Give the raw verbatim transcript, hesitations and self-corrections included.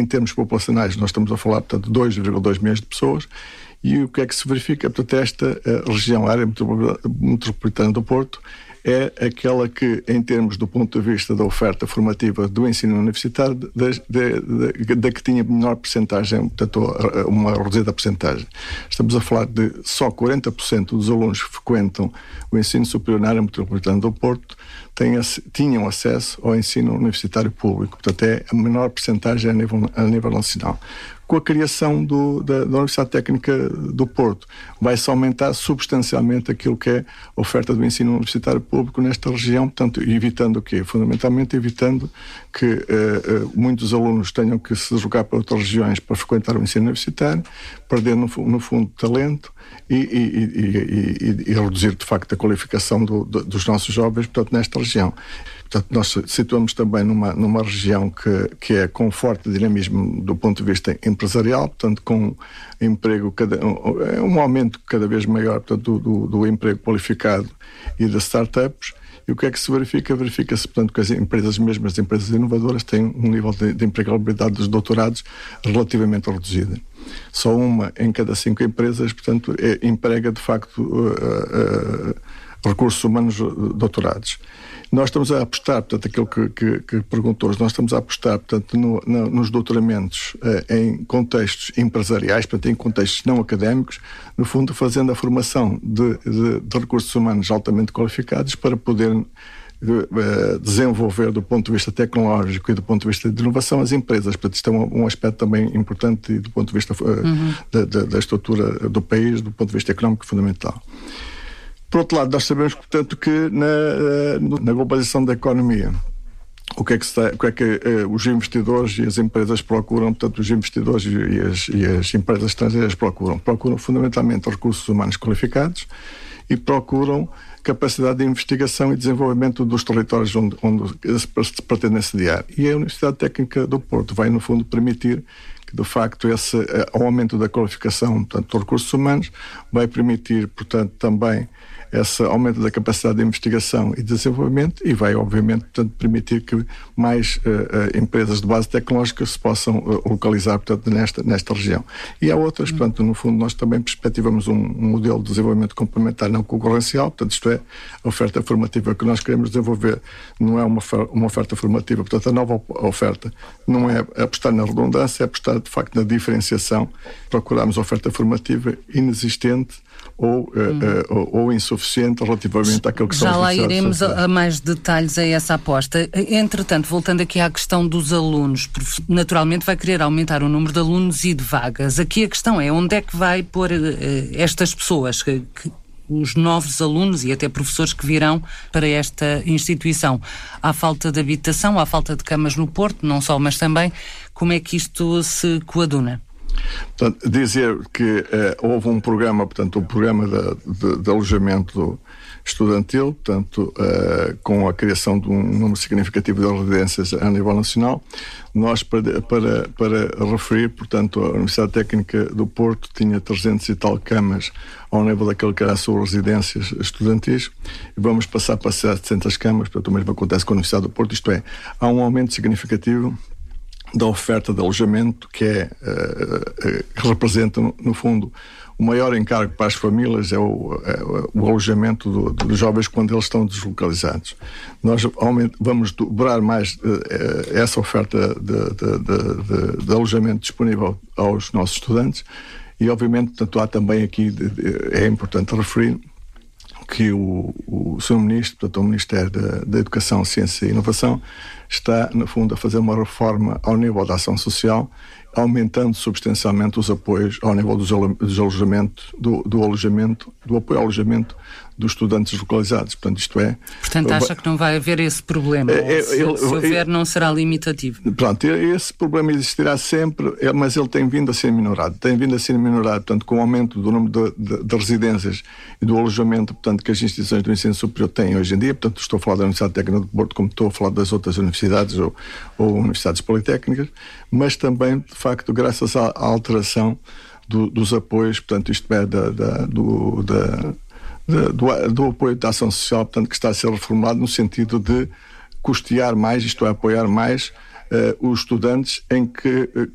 em termos populacionais, nós estamos a falar, portanto, de dois vírgula dois milhões de pessoas. E o que é que se verifica? Portanto, esta região, a área metropolitana do Porto, é aquela que, em termos do ponto de vista da oferta formativa do ensino universitário, da que tinha menor percentagem, portanto, uma reduzida percentagem. Estamos a falar de só quarenta por cento dos alunos que frequentam o ensino superior na área metropolitana do Porto têm, tinham acesso ao ensino universitário público. Portanto, é a menor percentagem a nível, a nível nacional. Com a criação do, da, da Universidade Técnica do Porto, vai-se aumentar substancialmente aquilo que é a oferta do ensino universitário público nesta região, portanto, evitando o quê? Fundamentalmente evitando que uh, uh, muitos alunos tenham que se deslocar para outras regiões para frequentar o ensino universitário, perder no, no fundo talento e, e, e, e, e reduzir de facto a qualificação do, do, dos nossos jovens, portanto, nesta região. Portanto, nós situamos também numa, numa região que, que é com forte dinamismo do ponto de vista empresarial, portanto, com emprego, cada, um, um aumento cada vez maior, portanto, do, do, do emprego qualificado e das startups. E o que é que se verifica? Verifica-se, portanto, que as empresas, mesmo as empresas inovadoras, têm um nível de, de empregabilidade dos doutorados relativamente reduzido. Só uma em cada cinco empresas, portanto, é, emprega, de facto, uh, uh, recursos humanos doutorados. Nós estamos a apostar, portanto, aquilo que, que, que perguntou, nós estamos a apostar, portanto, no, no, nos doutoramentos eh, em contextos empresariais, portanto, em contextos não académicos, no fundo, fazendo a formação de, de, de recursos humanos altamente qualificados para poder eh, desenvolver, do ponto de vista tecnológico e do ponto de vista de inovação, as empresas. Portanto, isto é um, um aspecto também importante do ponto de vista eh, uhum. da, da, da estrutura do país, do ponto de vista económico, fundamental. Por outro lado, nós sabemos, portanto, que na, na globalização da economia, o que é que, está, o que, é que eh, os investidores e as empresas procuram, portanto, os investidores e as, e as empresas estrangeiras procuram? Procuram fundamentalmente recursos humanos qualificados e procuram capacidade de investigação e desenvolvimento dos territórios onde, onde se pretendem sediar. E a Universidade Técnica do Porto vai, no fundo, permitir que, de facto, esse aumento da qualificação, portanto, dos recursos humanos vai permitir, portanto, também esse aumento da capacidade de investigação e desenvolvimento e vai, obviamente, portanto, permitir que mais uh, uh, empresas de base tecnológica se possam uh, localizar, portanto, nesta, nesta região. E há outras, portanto, no fundo, nós também perspectivamos um, um modelo de desenvolvimento complementar não concorrencial, portanto, isto é, a oferta formativa que nós queremos desenvolver não é uma, uma oferta formativa, portanto, a nova oferta não é apostar na redundância, é apostar, de facto, na diferenciação. Procuramos oferta formativa inexistente ou, uh, uh, ou, ou insuficiente relativamente àquilo que são as necessidades. Já lá iremos a, a mais detalhes a essa aposta. Entretanto, voltando aqui à questão dos alunos, naturalmente vai querer aumentar o número de alunos e de vagas. Aqui a questão é onde é que vai pôr uh, estas pessoas, que, que, os novos alunos e até professores que virão para esta instituição. Há falta de habitação, há falta de camas no Porto, não só, mas também como é que isto se coaduna? Portanto, dizer que eh, houve um programa, portanto, um programa de, de, de alojamento estudantil, portanto, eh, com a criação de um número significativo de residências a nível nacional. Nós, para, para, para referir, portanto, a Universidade Técnica do Porto tinha trezentas e tal camas ao nível daquilo que eram as suas residências estudantis, e vamos passar para setecentas camas, portanto, o mesmo acontece com a Universidade do Porto, isto é, há um aumento significativo da oferta de alojamento que é, uh, uh, que representa, no, no fundo, o maior encargo para as famílias é o, é o alojamento do, dos jovens quando eles estão deslocalizados. Nós aument, vamos dobrar mais uh, essa oferta de, de, de, de, de alojamento disponível aos nossos estudantes e, obviamente, portanto, há também aqui, de, de, é importante referir que o, o senhor Ministro, portanto, o Ministério da, da Educação, Ciência e Inovação, está, no fundo, a fazer uma reforma ao nível da ação social, aumentando substancialmente os apoios ao nível dos, dos alojamento, do, do alojamento, do apoio ao alojamento dos estudantes localizados. Portanto, isto é... Portanto, acha que não vai haver esse problema? É, é, se, ele, se houver, não será limitativo? Pronto, esse problema existirá sempre, mas ele tem vindo a ser minorado. Tem vindo a ser minorado, portanto, com o aumento do número de, de, de residências e do alojamento, portanto, que as instituições do ensino superior têm hoje em dia. Portanto, estou a falar da Universidade Técnica do Porto, como estou a falar das outras universidades ou, ou universidades politécnicas, mas também, de facto, graças à, à alteração do, dos apoios, portanto, isto é, da, da, do, da, da, do, do apoio da ação social, portanto, que está a ser reformulado no sentido de custear mais, isto é, apoiar mais uh, os estudantes em que,